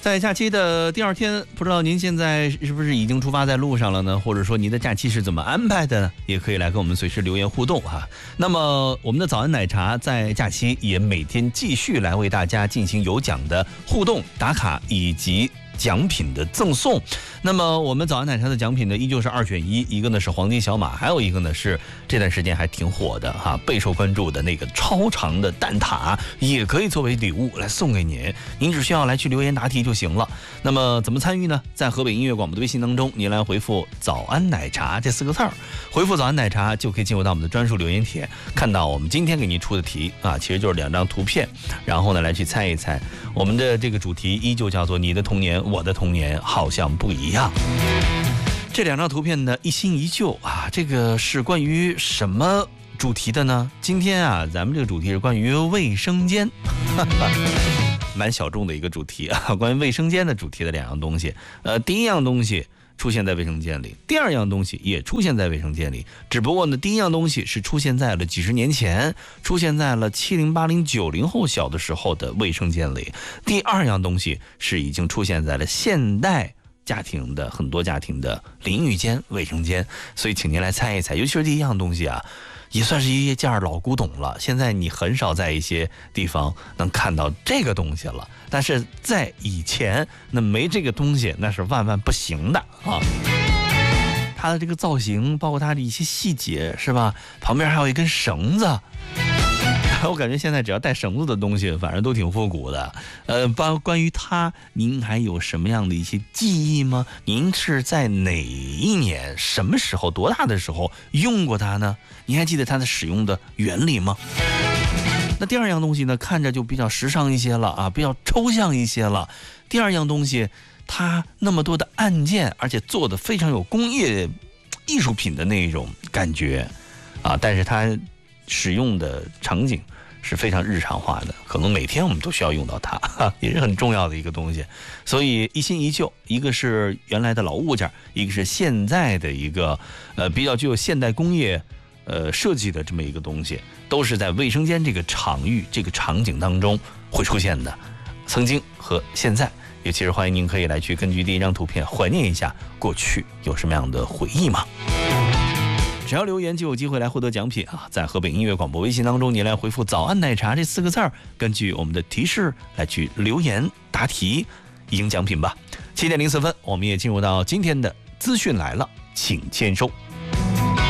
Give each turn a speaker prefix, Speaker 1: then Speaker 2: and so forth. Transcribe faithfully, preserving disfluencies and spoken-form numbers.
Speaker 1: 在假期的第二天，不知道您现在是不是已经出发在路上了呢？或者说您的假期是怎么安排的？也可以来跟我们随时留言互动哈。那么我们的早安奶茶在假期也每天继续来为大家进行有奖的互动打卡以及奖品的赠送。那么我们早安奶茶的奖品呢，依旧是二选一，一个呢是黄金小马，还有一个呢是这段时间还挺火的哈，备受关注的那个超长的蛋挞，也可以作为礼物来送给您。您只需要来去留言答题就行了。那么怎么参与呢？在河北音乐广播的微信当中，您来回复早安奶茶这四个字儿，回复早安奶茶就可以进入到我们的专属留言帖，看到我们今天给您出的题啊，其实就是两张图片，然后呢来去猜一猜。我们的这个主题依旧叫做你的童年我的童年好像不一样。这两张图片呢一新一旧啊，这个是关于什么主题的呢？今天啊咱们这个主题是关于卫生间，蛮小众的一个主题啊，关于卫生间的主题的两样东西。呃，第一样东西出现在卫生间里，第二样东西也出现在卫生间里，只不过呢，第一样东西是出现在了几十年前，出现在了七零八零九零后小的时候的卫生间里，第二样东西是已经出现在了现代家庭的很多家庭的淋浴间、卫生间。所以请您来猜一猜，尤其是第一样东西啊，也算是一件老古董了，现在你很少在一些地方能看到这个东西了，但是在以前那没这个东西那是万万不行的啊。它的这个造型包括它的一些细节是吧，旁边还有一根绳子，我感觉现在只要带绳子的东西反正都挺复古的。呃，关关于它您还有什么样的一些记忆吗？您是在哪一年什么时候多大的时候用过它呢？您还记得它的使用的原理吗？那第二样东西呢，看着就比较时尚一些了啊，比较抽象一些了。第二样东西它那么多的按键，而且做的非常有工业艺术品的那种感觉啊，但是它使用的场景是非常日常化的，可能每天我们都需要用到它，也是很重要的一个东西。所以一新一旧，一个是原来的老物件，一个是现在的一个呃比较具有现代工业呃设计的这么一个东西，都是在卫生间这个场域这个场景当中会出现的，曾经和现在。也其实欢迎您可以来去根据第一张图片怀念一下过去有什么样的回忆吗？只要留言就有机会来获得奖品啊！在河北音乐广播微信当中，您来回复早安奶茶这四个字儿，根据我们的提示来去留言答题赢奖品吧。七点零四分，我们也进入到今天的资讯来了，请签收。